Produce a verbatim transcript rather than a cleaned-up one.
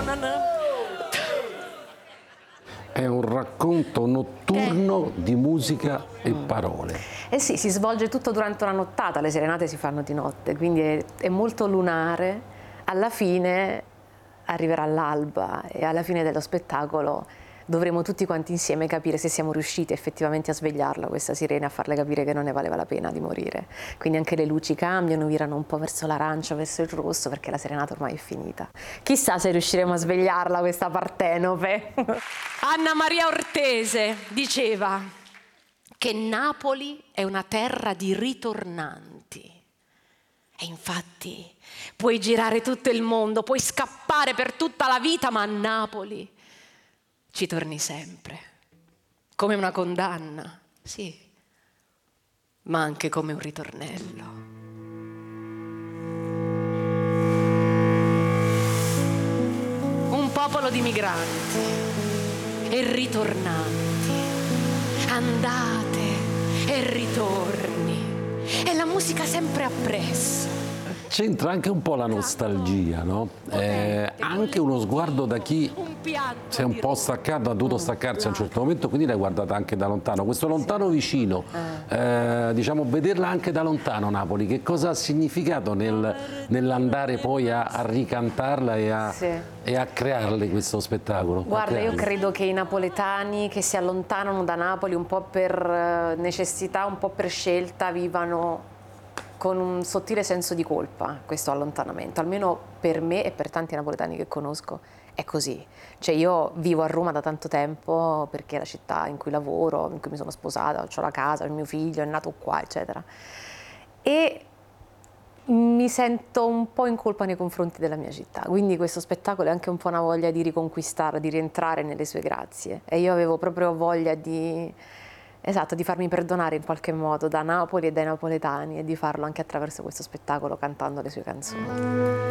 È un racconto notturno Eh. di musica e parole. Eh sì, si svolge tutto durante una nottata, le serenate si fanno di notte, quindi è, è molto lunare. Alla fine arriverà l'alba e alla fine dello spettacolo dovremo tutti quanti insieme capire se siamo riusciti effettivamente a svegliarla, questa sirena, a farle capire che non ne valeva la pena di morire. Quindi anche le luci cambiano, virano un po' verso l'arancio, verso il rosso, perché la serenata ormai è finita. Chissà se riusciremo a svegliarla, questa Partenope. Anna Maria Ortese diceva che Napoli è una terra di ritornanti. E infatti puoi girare tutto il mondo, puoi scappare per tutta la vita, ma a Napoli ci torni sempre, come una condanna, sì, ma anche come un ritornello. Un popolo di migranti e ritornanti, andate e ritorni, e la musica sempre appresso. C'entra anche un po' la nostalgia, no? Eh, anche uno sguardo da chi si è un po' staccato, ha dovuto staccarsi a un certo momento, quindi l'hai guardata anche da lontano. Questo lontano vicino, eh, diciamo, vederla anche da lontano Napoli, che cosa ha significato nel, nell'andare poi a, a ricantarla e a, Sì. e a crearle questo spettacolo? Guarda, io credo che i napoletani che si allontanano da Napoli un po' per necessità, un po' per scelta, vivano con un sottile senso di colpa questo allontanamento, almeno per me e per tanti napoletani che conosco è così. Cioè io vivo a Roma da tanto tempo perché è la città in cui lavoro, in cui mi sono sposata, ho la casa, il mio figlio è nato qua, eccetera. E mi sento un po' in colpa nei confronti della mia città, quindi questo spettacolo è anche un po' una voglia di riconquistarla, di rientrare nelle sue grazie. E io avevo proprio voglia di... Esatto, di farmi perdonare in qualche modo da Napoli e dai napoletani e di farlo anche attraverso questo spettacolo cantando le sue canzoni.